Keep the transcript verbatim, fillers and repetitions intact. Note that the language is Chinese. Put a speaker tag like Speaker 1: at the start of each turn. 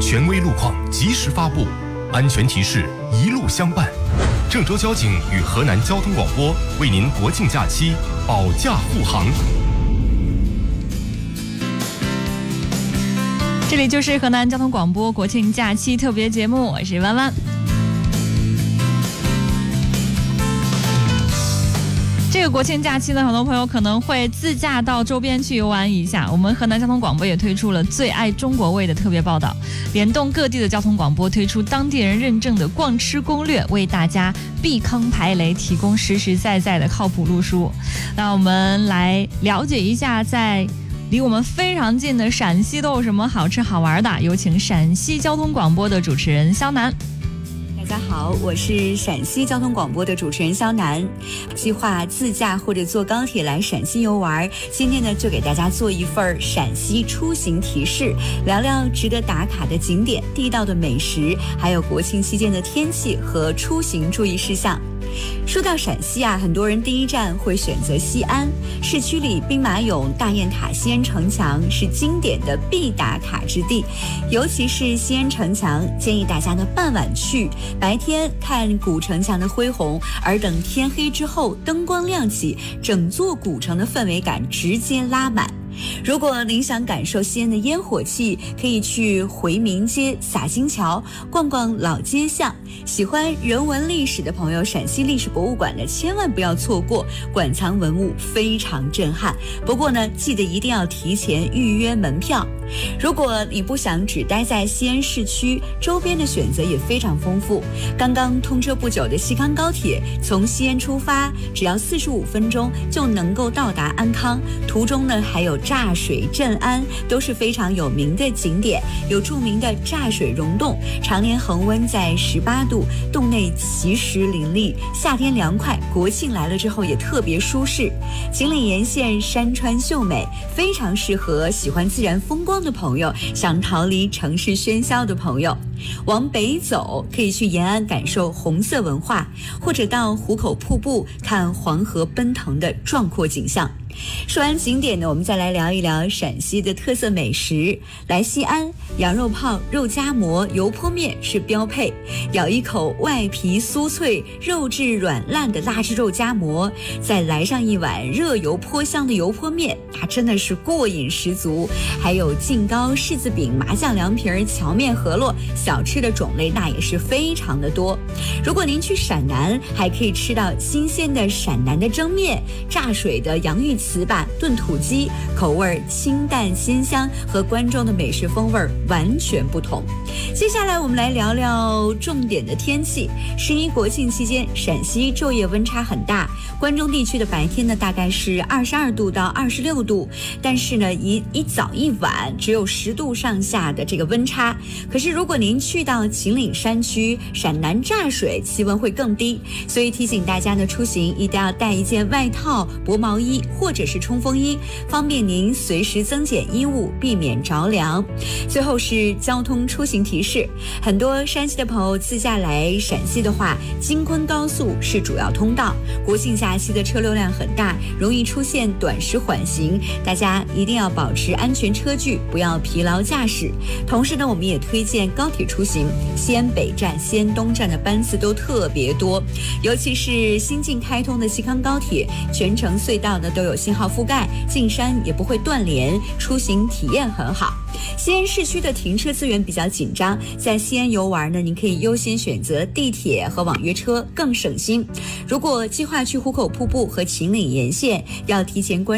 Speaker 1: 权威路况及时发布，安全提示一路相伴。郑州交警与河南交通广播为您国庆假期保驾护航。
Speaker 2: 这里就是河南交通广播国庆假期特别节目，我是弯弯。这个国庆假期呢，很多朋友可能会自驾到周边去游玩一下。我们河南交通广播也推出了最爱中国味的特别报道，联动各地的交通广播，推出当地人认证的逛吃攻略，为大家避坑排雷，提供实实在在的靠谱路书。那我们来了解一下，在离我们非常近的陕西都有什么好吃好玩的？有请陕西交通广播的主持人肖楠。
Speaker 3: 大家好，我是陕西交通广播的主持人肖楠。计划自驾或者坐高铁来陕西游玩，今天呢就给大家做一份陕西出行提示，聊聊值得打卡的景点、地道的美食，还有国庆期间的天气和出行注意事项。说到陕西啊，很多人第一站会选择西安。市区里兵马俑、大雁塔、西安城墙是经典的必打卡之地，尤其是西安城墙，建议大家呢傍晚去，白天看古城墙的恢宏，而等天黑之后，灯光亮起，整座古城的氛围感直接拉满。如果您想感受西安的烟火气，可以去回民街、洒金桥逛逛老街巷。喜欢人文历史的朋友，陕西历史博物馆呢千万不要错过，馆藏文物非常震撼。不过呢，记得一定要提前预约门票。如果你不想只待在西安市区，周边的选择也非常丰富。刚刚通车不久的西康高铁，从西安出发，只要四十五分钟就能够到达安康。途中呢，还有柞水、镇安，都是非常有名的景点。有著名的柞水溶洞，常年恒温在十八度，洞内奇石林立，夏天凉快，国庆来了之后也特别舒适。秦岭沿线山川秀美，非常适合喜欢自然风光的朋友，想逃离城市喧嚣的朋友。往北走，可以去延安感受红色文化，或者到壶口瀑布看黄河奔腾的壮阔景象。说完景点呢，我们再来聊一聊陕西的特色美食。来西安，羊肉泡、肉夹馍、油泼面是标配。咬一口外皮酥脆、肉质软烂的腊汁肉夹馍，再来上一碗热油泼香的油泼面，它真的是过瘾十足。还有劲糕、柿子饼、麻酱凉皮、荞面饸饹，小吃的种类那也是非常的多。如果您去陕南，还可以吃到新鲜的陕南的蒸面、炸水的洋芋糍粑、炖土鸡，口味清淡鲜香，和关中的美食风味完全不同。接下来我们来聊聊重点的天气。十一国庆期间，陕西昼夜温差很大，关中地区的白天呢大概是二十二度到二十六度，但是呢一一早一晚只有十度上下的这个温差。可是如果您去到秦岭山区、陕南柞水，气温会更低，所以提醒大家呢，出行一定要带一件外套、薄毛衣或者是冲锋衣，方便您随时增减衣物，避免着凉。最后是交通出行提示，很多山西的朋友自驾来陕西的话，京昆高速是主要通道，国庆假期的车流量很大，容易出现短时缓行，大家一定要保持安全车距，不要疲劳驾驶。同时呢，我们也推荐高铁出行，西安北站、西安东站的班次都特别多，尤其是新近开通的西康高铁，全程隧道呢都有信号覆盖，进山也不会断连，出行体验很好。西安市区的停车资源比较紧张，在西安游玩呢，您可以优先选择地铁和网约车，更省心。如果计划去壶口瀑布和秦岭沿线，要提前关